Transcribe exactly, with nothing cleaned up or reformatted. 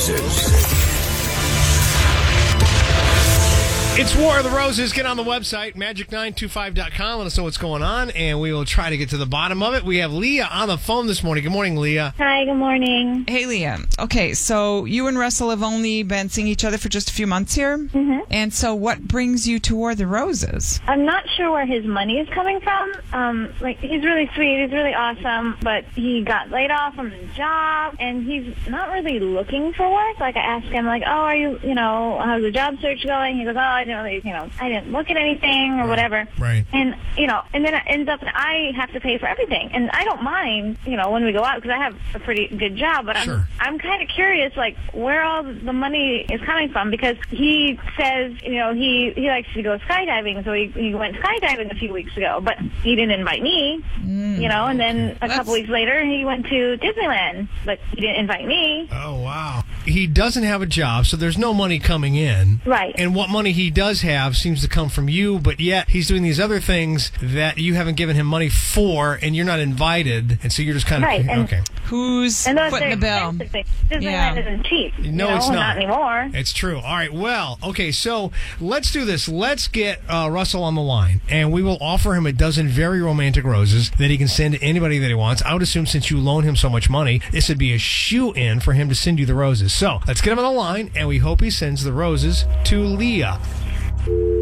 Roses. It's War of the Roses. Get on the website, magic nine two five dot com. Let us know what's going on, and we will try to get to the bottom of it. We have Leah on the phone this morning. Good morning, Leah. Hi, good morning. Hey, Leah. Okay, so you and Russell have only been seeing each other for just a few months here. Mm-hmm. And so what brings you to War of the Roses? I'm not sure where his money is coming from. Um, like, he's really sweet. He's really awesome, but he got laid off from his job, and he's not really looking for work. Like, I asked him, like, oh, are you, you know, how's the job search going? He goes, oh, I didn't really, you know, I didn't look at anything or whatever. Right. And, you know, and then it ends up that I have to pay for everything. And I don't mind, you know, when we go out, because I have a pretty good job, but Sure. I'm, I'm kind of curious, like, where all the money is coming from, because he says, you know, he, he likes to go skydiving, so he, he went skydiving a few weeks ago, but he didn't invite me, Mm. you know, and then a That's- couple weeks later, he went to Disneyland, but he didn't invite me. Oh, wow. He doesn't have a job, so there's no money coming in. Right. And what money he does have seems to come from you, but yet he's doing these other things that you haven't given him money for, and you're not invited, and so you're just kind of... Right, and- okay. Who's And those footing are the bill? expensive things. Disneyland Yeah. isn't cheap. No, you know, it's not. Not anymore. It's true. All right. Well, okay. So let's do this. Let's get uh, Russell on the line, and we will offer him a dozen very romantic roses that he can send to anybody that he wants. I would assume since you loan him so much money, this would be a shoe-in for him to send you the roses. So let's get him on the line, and we hope he sends the roses to Leah.